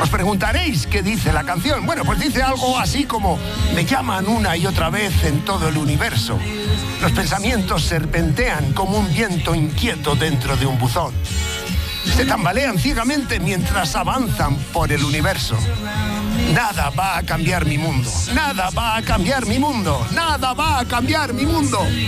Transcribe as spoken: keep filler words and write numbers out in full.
Os preguntaréis qué dice la canción. Bueno, pues dice algo así como: me llaman una y otra vez en todo el universo. Los pensamientos serpentean como un viento inquieto dentro de un buzón. Se tambalean ciegamente mientras avanzan por el universo. Nada va a cambiar mi mundo. Nada va a cambiar mi mundo. Nada va a cambiar mi mundo.